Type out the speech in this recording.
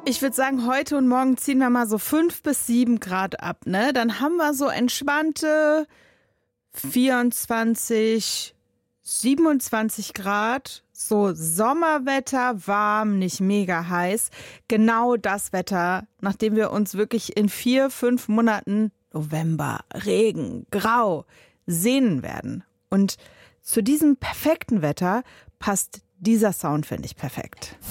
Ich würde sagen, heute und morgen ziehen wir mal so 5 bis 7 Grad ab, ne? Dann haben wir so entspannte 24, 27 Grad, so Sommerwetter, warm, nicht mega heiß. Genau das Wetter, nachdem wir uns wirklich in 4, 5 Monaten November, Regen, Grau sehnen werden. Und zu diesem perfekten Wetter passt dieser Sound, finde ich, perfekt.